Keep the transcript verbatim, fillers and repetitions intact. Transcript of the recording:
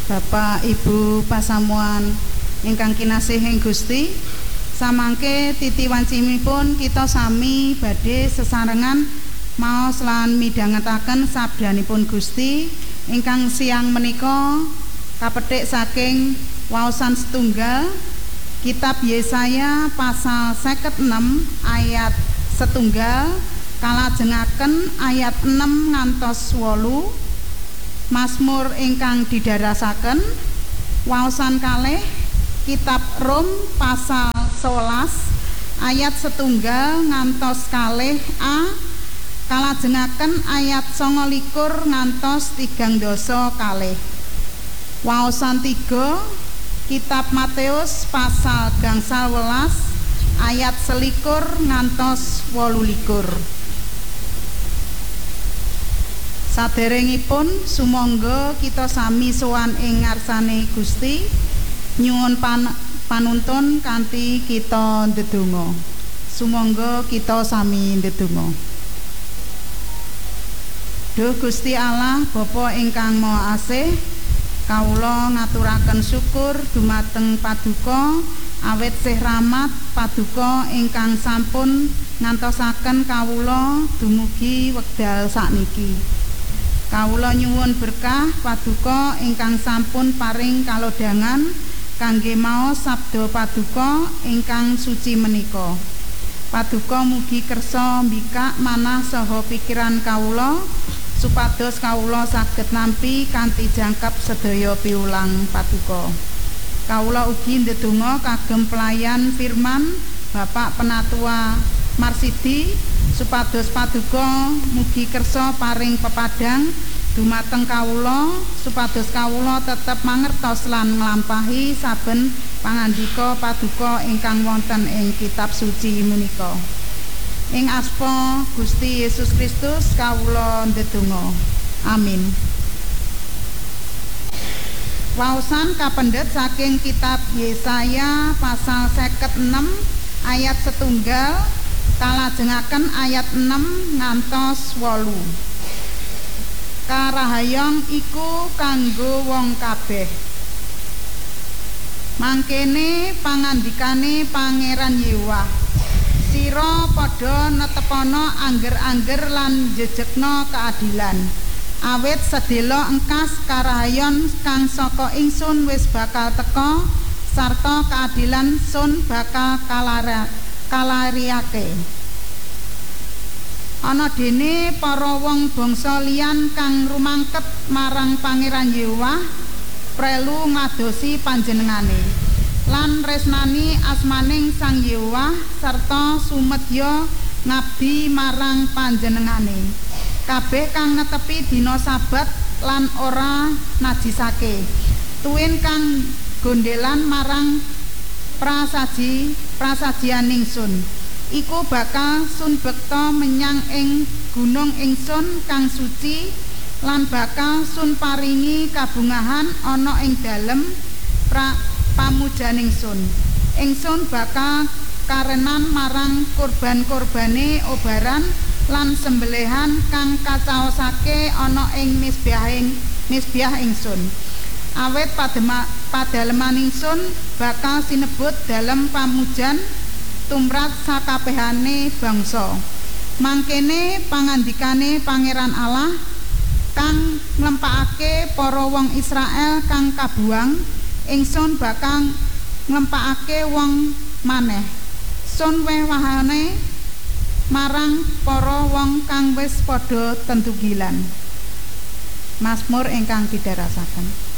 Bapak Ibu pasamuan ingkang kinasih ing Gusti, samangke titi wancimipun kita sami badhe sesarengan maos lan midhangetaken sabdanipun Gusti ingkang siang menika kapethik saking waosan setunggal kitab Yesaya pasal seket enem ayat setunggal kalajengaken ayat enam ngantos wolu. Mazmur ingkang didharasaken waosan kalih kitab Rom pasal sewelas ayat setunggal ngantos kalih A kalajengaken ayat sanga likur ngantos tigang dasa kalih. Waosan tiga kitab Matius pasal gangsal welas ayat selikur ngantos wolu likur. Saderengipun sumangga kita sami sowan ing ngarsane Gusti nyuwun pan, panuntun kanthi kita ndedonga. Sumangga kita sami ndedonga. Duh Gusti Allah Bapa ingkang Maha Asih, kawula ngaturaken syukur dumateng Paduka awit sih rahmat Paduka ingkang sampun ngantosaken kawula dumugi wekdal sakniki. Kawula nyuwun berkah Paduka ingkang sampun paring kalodhangan kangge maos sabda Paduka ingkang suci menika. Paduka mugi kersa mbikak manah saha pikiran kawula supados kawula saged nampi kanthi jangkep sedaya piulang Paduka. Kawula ugi ndedonga kagem pelayan firman Bapak Penatua Marsidi supados Paduka mugi kersa paring pepadang dumateng kawula supados kawula tetep mangertos lan nglampahi saben pangandika Paduka ingkang wonten ing kitab suci menika. Ing asma Gusti Yesus Kristus kawula ndedonga. Amin. Waosan kapendhet saking kitab Yesaya pasal seket enem ayat setunggal kalajengaken ayat enam ngantos wolu. Karahayong iku kanggo wong kabeh. Mangkene pangandikane Pangeran Yewah, sira padha netepana angger-angger lan jejegna keadilan. Awit sedelo engkas karahayon kang saka ingsun wis bakal teka sarta keadilan sun bakal kalara kalariake. Ana dene para wong bangsa liyan kang rumangket marang Pangeran Yewah prelu ngadosi panjenengane lan resnani asmaning Sang Yewah sarta sumedya ngabdi marang panjenengane. Kabeh kang netepi dina Sabat lan ora najisake. Tuwin kang gondelan marang prasaji prasajian ingsun iku bakal sun bekta menyang ing gunung ingsun kang suci lan bakal sun paringi kabungahan ana ing dalem pra pamujan ingsun. Ingsun bakal karenan marang kurban-kurbane obaran lan sembelihan kang kacaosake ana ing misbahing misbah ingsun. Awet padaleman ingsun bakal sinebut dalem pamujan tumrap sakabehane bangsa. Mangkene pangandikane Pangeran Allah kang nglempakake para wong Israel kang kabuang, ingsun bakal nglempakake wong maneh. Sun wehwahane marang para wong kang wis padha tentugilan. Mazmur ingkang didharasaken.